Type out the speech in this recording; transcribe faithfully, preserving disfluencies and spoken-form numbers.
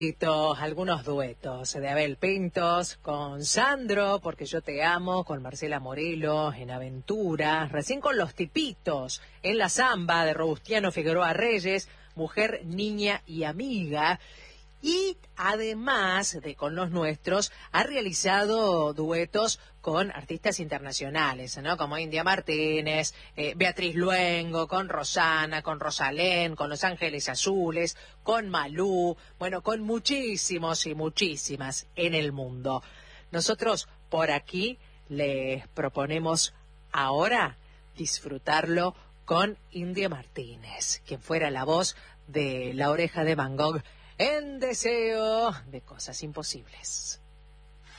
Algunos duetos de Abel Pintos con Sandro, Porque yo te amo, con Marcela Morelo en Aventura, recién con Los Tipitos en La Zamba de Robustiano Figueroa Reyes, Mujer, Niña y Amiga. Y además de con los nuestros, ha realizado duetos con artistas internacionales, ¿no? Como India Martínez, eh, Beatriz Luengo, con Rosana, con Rosalén, con Los Ángeles Azules, con Malú, bueno, con muchísimos y muchísimas en el mundo. Nosotros por aquí les proponemos ahora disfrutarlo con India Martínez, quien fuera la voz de La Oreja de Van Gogh en Deseo de Cosas Imposibles.